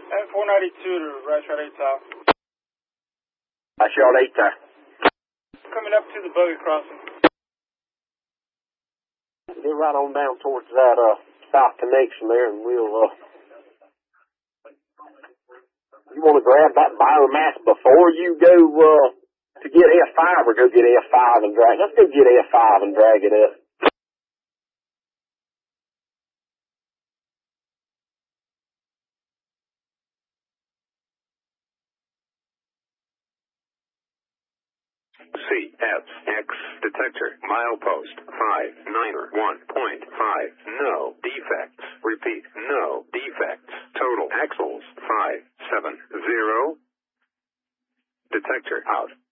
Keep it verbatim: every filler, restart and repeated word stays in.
And four ninety-two to right shot eight top. I shot eight there. Coming up to the buggy crossing. Get right on down towards that uh, south connection there, and we'll, uh, you want to grab that biomass before you go uh, to get F five, or go get F five and drag? Let's go get F five and drag it up. C S X detector milepost five niner one point five. No defects. Repeat, no defects. Total axles five seven zero. Detector out.